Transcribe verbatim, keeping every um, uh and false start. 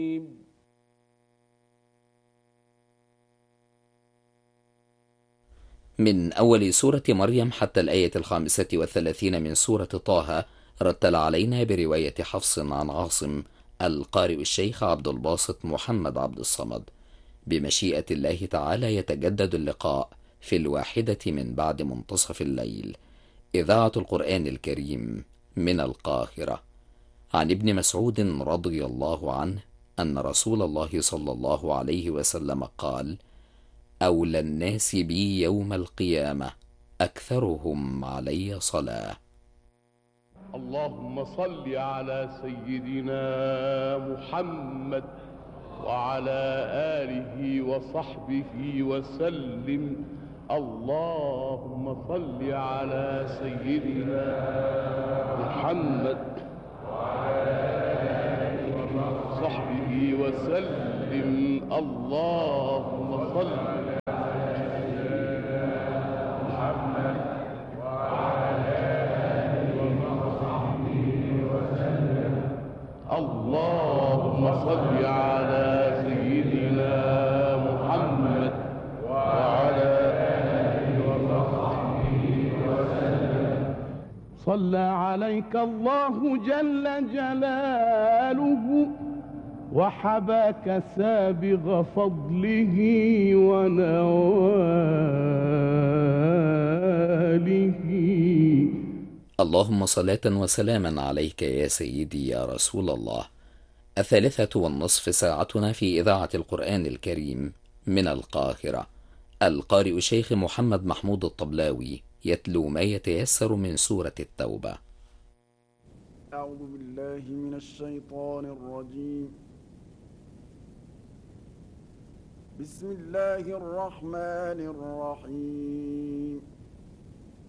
من أول سورة مريم حتى الآية الخامسة والثلاثين من سورة طه، رتل علينا برواية حفص عن عاصم القارئ الشيخ عبد الباسط محمد عبد الصمد. بمشيئة الله تعالى يتجدد اللقاء في الواحدة من بعد منتصف الليل. إذاعة القرآن الكريم من القاهرة. عن ابن مسعود رضي الله عنه أن رسول الله صلى الله عليه وسلم قال: أولى الناس بي يوم القيامة أكثرهم علي صلاة. اللهم صل على سيدنا محمد وعلى آله وصحبه وسلم. اللهم صل على سيدنا محمد وعلى آله وصحبه وسلم. اللهم صل اللهم صل على سيدنا محمد وعلى آله وصحبه وسلم. صلى عليك الله جل جلاله وحباك سابغ فضله ونواله. اللهم صلاة وسلاما عليك يا سيدي يا رسول الله. الثالثة والنصف ساعتنا في إذاعة القرآن الكريم من القاهرة. القارئ الشيخ محمد محمود الطبلاوي يتلو ما يتيسر من سورة التوبة. أعوذ بالله من الشيطان الرجيم. بسم الله الرحمن الرحيم.